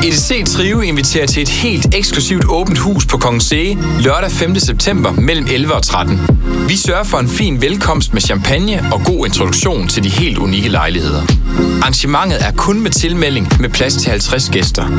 EDC Trio inviterer til et helt eksklusivt åbent hus på Kongens Ege lørdag 5. september mellem 11 og 13. Vi sørger for en fin velkomst med champagne og god introduktion til de helt unikke lejligheder. Arrangementet er kun med tilmelding med plads til 50 gæster.